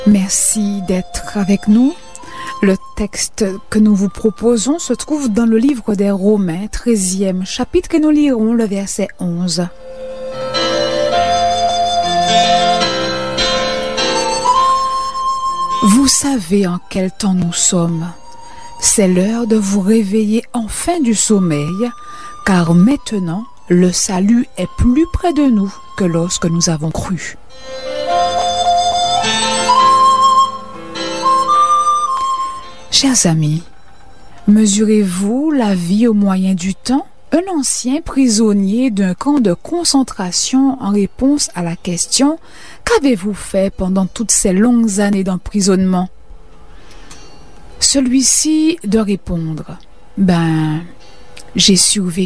Merci d'être avec nous. Le texte que nous vous proposons se trouve dans le livre des Romains, 13e chapitre, et nous lirons le verset 11. Vous savez en quel temps nous sommes. C'est l'heure de vous réveiller enfin du sommeil, car maintenant, le salut est plus près de nous que lorsque nous avons cru. Chers amis, mesurez-vous la vie au moyen du temps? Un ancien prisonnier d'un camp de concentration en réponse à la question « Qu'avez-vous fait pendant toutes ces longues années d'emprisonnement ?» Celui-ci de répondre « j'ai survécu ».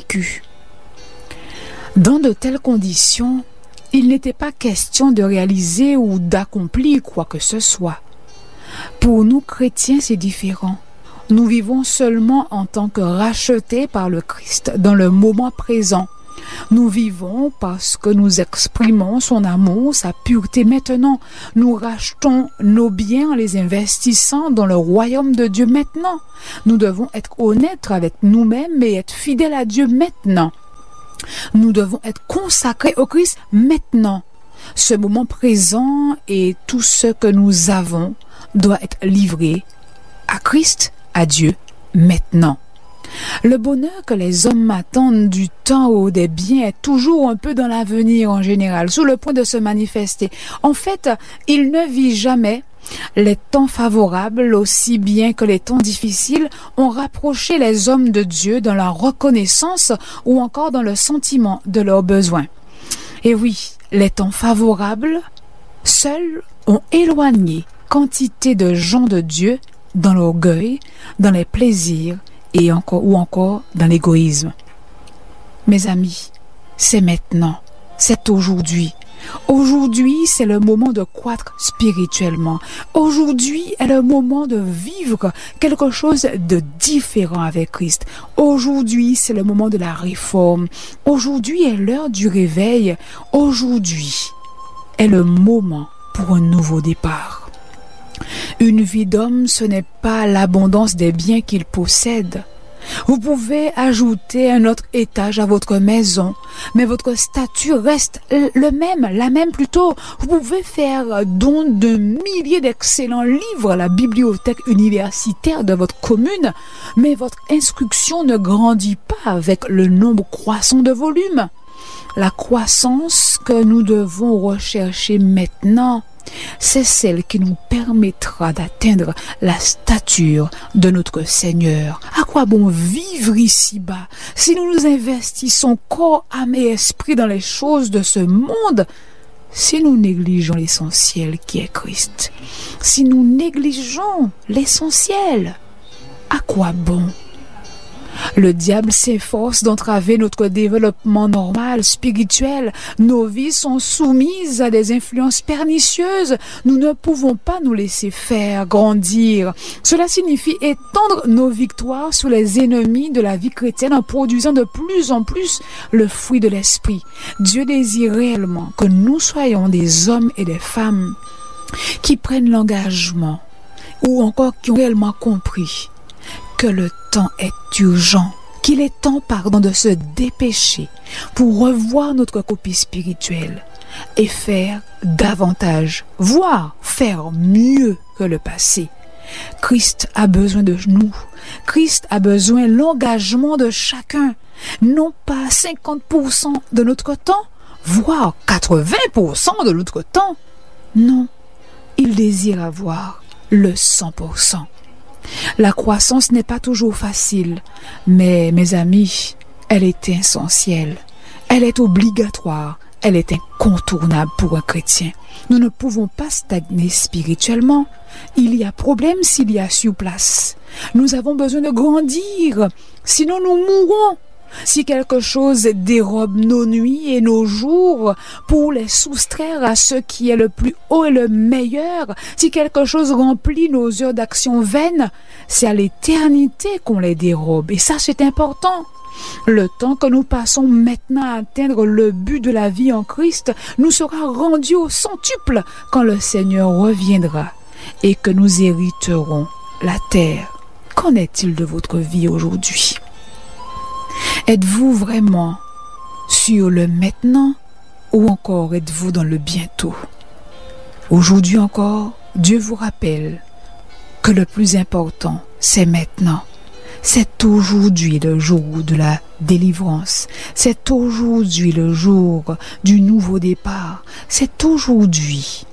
Dans de telles conditions, il n'était pas question de réaliser ou d'accomplir quoi que ce soit. Pour nous chrétiens, c'est différent. Nous vivons seulement en tant que rachetés par le Christ dans le moment présent. Nous vivons parce que nous exprimons son amour, sa pureté maintenant. Nous rachetons nos biens en les investissant dans le royaume de Dieu maintenant. Nous devons être honnêtes avec nous-mêmes et être fidèles à Dieu maintenant. Nous devons être consacrés au Christ maintenant. Ce moment présent et tout ce que nous avons doit être livré à Christ, à Dieu, maintenant. Le bonheur que les hommes attendent du temps ou des biens est toujours un peu dans l'avenir en général, sous le point de se manifester. En fait, il ne vit jamais. Les temps favorables, aussi bien que les temps difficiles, ont rapproché les hommes de Dieu dans la reconnaissance ou encore dans le sentiment de leurs besoins. Et oui, les temps favorables, seuls ont éloigné quantité de gens de Dieu dans l'orgueil, dans les plaisirs ou encore dans l'égoïsme. Mes amis, c'est maintenant, c'est aujourd'hui. Aujourd'hui, c'est le moment de croître spirituellement. Aujourd'hui est le moment de vivre quelque chose de différent avec Christ. Aujourd'hui, c'est le moment de la réforme. Aujourd'hui est l'heure du réveil. Aujourd'hui est le moment pour un nouveau départ. Une vie d'homme, ce n'est pas l'abondance des biens qu'il possède. Vous pouvez ajouter un autre étage à votre maison, mais votre statut reste la même plutôt. Vous pouvez faire don de milliers d'excellents livres à la bibliothèque universitaire de votre commune, mais votre instruction ne grandit pas avec le nombre croissant de volumes. La croissance que nous devons rechercher maintenant, c'est celle qui nous permettra d'atteindre la stature de notre Seigneur. À quoi bon vivre ici-bas si nous nous investissons corps, âme et esprit dans les choses de ce monde, si nous négligeons l'essentiel qui est Christ? Si nous négligeons l'essentiel, à quoi bon? Le diable s'efforce d'entraver notre développement normal, spirituel. Nos vies sont soumises à des influences pernicieuses. Nous ne pouvons pas nous laisser faire grandir. Cela signifie étendre nos victoires sur les ennemis de la vie chrétienne en produisant de plus en plus le fruit de l'esprit. Dieu désire réellement que nous soyons des hommes et des femmes qui prennent l'engagement ou encore qui ont réellement compris que le temps est urgent, qu'il est temps, de se dépêcher pour revoir notre copie spirituelle et faire davantage, voire faire mieux que le passé. Christ a besoin de nous. Christ a besoin de l'engagement de chacun, non pas 50% de notre temps, voire 80% de notre temps. Non, il désire avoir le 100%. La croissance n'est pas toujours facile, mais mes amis, elle est essentielle, elle est obligatoire, elle est incontournable pour un chrétien. Nous ne pouvons pas stagner spirituellement. Il y a problème s'il y a surplace. Nous avons besoin de grandir, sinon nous mourrons. Si quelque chose dérobe nos nuits et nos jours pour les soustraire à ce qui est le plus haut et le meilleur, si quelque chose remplit nos heures d'action vaines, c'est à l'éternité qu'on les dérobe. Et ça, c'est important. Le temps que nous passons maintenant à atteindre le but de la vie en Christ nous sera rendu au centuple quand le Seigneur reviendra. et que nous hériterons la terre. Qu'en est-il de votre vie aujourd'hui? Êtes-vous vraiment sur le maintenant ou encore êtes-vous dans le bientôt? Aujourd'hui encore, Dieu vous rappelle que le plus important, c'est maintenant. C'est aujourd'hui le jour de la délivrance. C'est aujourd'hui le jour du nouveau départ. C'est aujourd'hui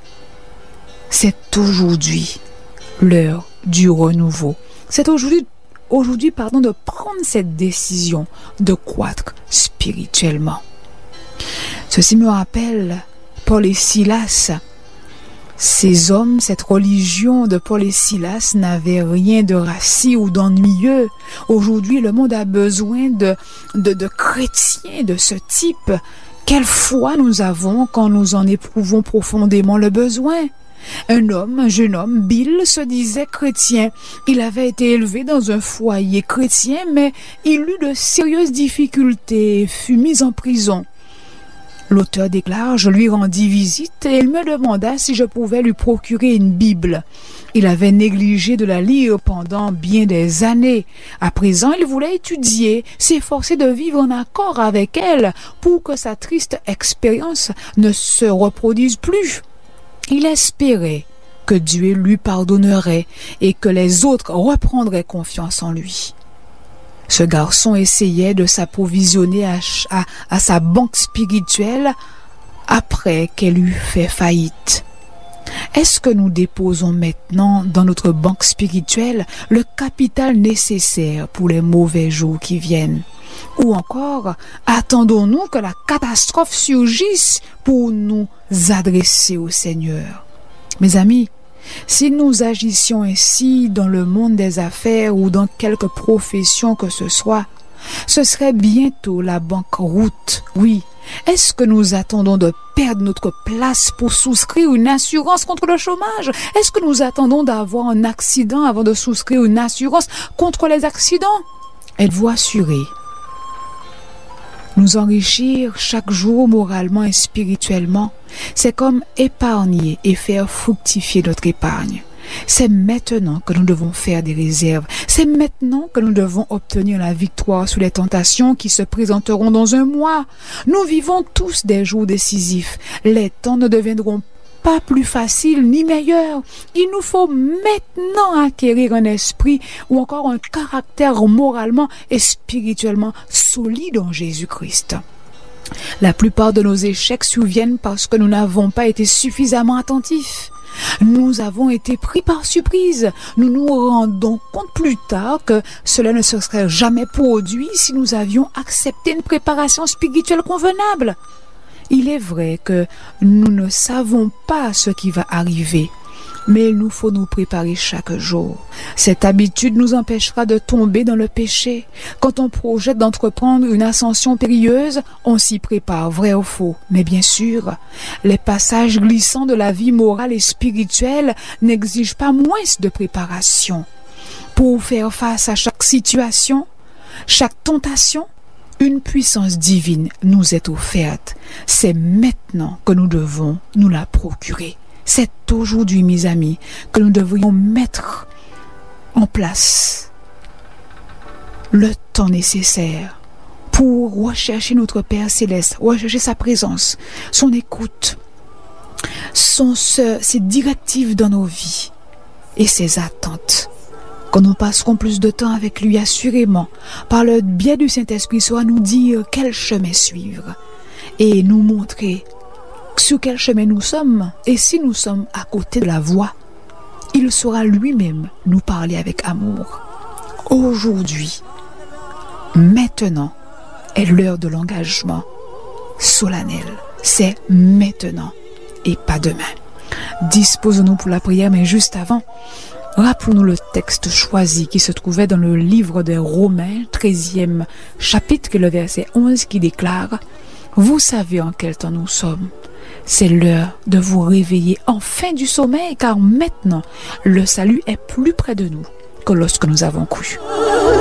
l'heure du renouveau. C'est aujourd'hui, de prendre cette décision de croître spirituellement. Ceci me rappelle Paul et Silas. Ces hommes, cette religion de Paul et Silas n'avait rien de rassis ou d'ennuyeux. Aujourd'hui, le monde a besoin de chrétiens de ce type. Quelle foi nous avons quand nous en éprouvons profondément le besoin? Un jeune homme, Bill, se disait chrétien. Il avait été élevé dans un foyer chrétien, mais il eut de sérieuses difficultés et fut mis en prison. L'auteur déclare: je lui rendis visite et il me demanda si je pouvais lui procurer une Bible. Il avait négligé de la lire pendant bien des années. À présent, il voulait étudier, s'efforcer de vivre en accord avec elle pour que sa triste expérience ne se reproduise plus. Il espérait que Dieu lui pardonnerait et que les autres reprendraient confiance en lui. Ce garçon essayait de s'approvisionner à sa banque spirituelle après qu'elle eut fait faillite. Est-ce que nous déposons maintenant dans notre banque spirituelle le capital nécessaire pour les mauvais jours qui viennent? Ou encore, attendons-nous que la catastrophe surgisse pour nous adresser au Seigneur? Mes amis, si nous agissions ainsi dans le monde des affaires ou dans quelque profession que ce soit, ce serait bientôt la banqueroute. Oui. Est-ce que nous attendons de perdre notre place pour souscrire une assurance contre le chômage? Est-ce que nous attendons d'avoir un accident avant de souscrire une assurance contre les accidents? Êtes-vous assuré? Nous enrichir chaque jour moralement et spirituellement, c'est comme épargner et faire fructifier notre épargne. C'est maintenant que nous devons faire des réserves. C'est maintenant que nous devons obtenir la victoire sur les tentations qui se présenteront dans un mois. Nous vivons tous des jours décisifs. Les temps ne deviendront pas plus faciles ni meilleurs. Il nous faut maintenant acquérir un esprit ou encore un caractère moralement et spirituellement solide en Jésus-Christ. La plupart de nos échecs surviennent parce que nous n'avons pas été suffisamment attentifs. Nous avons été pris par surprise. Nous nous rendons compte plus tard que cela ne se serait jamais produit si nous avions accepté une préparation spirituelle convenable. Il est vrai que nous ne savons pas ce qui va arriver, mais il nous faut nous préparer chaque jour. Cette habitude nous empêchera de tomber dans le péché. Quand on projette d'entreprendre une ascension périlleuse, on s'y prépare, vrai ou faux. Mais bien sûr, les passages glissants de la vie morale et spirituelle n'exigent pas moins de préparation. Pour faire face à chaque situation, chaque tentation, une puissance divine nous est offerte. C'est maintenant que nous devons nous la procurer. C'est aujourd'hui, mes amis, que nous devrions mettre en place le temps nécessaire pour rechercher notre Père Céleste, rechercher sa présence, son écoute, ses directives dans nos vies et ses attentes. Quand nous passerons plus de temps avec lui, assurément, par le biais du Saint-Esprit, saura nous dire quel chemin suivre et nous montrer sur quel chemin nous sommes. Et si nous sommes à côté de la voie, il saura lui-même nous parler avec amour. Aujourd'hui, maintenant, est l'heure de l'engagement solennel. C'est maintenant et pas demain. Disposons-nous pour la prière, mais juste avant, rappelons-nous le texte choisi qui se trouvait dans le livre des Romains, 13e chapitre, le verset 11, qui déclare: « Vous savez en quel temps nous sommes. C'est l'heure de vous réveiller enfin du sommeil, car maintenant, le salut est plus près de nous que lorsque nous avons cru. »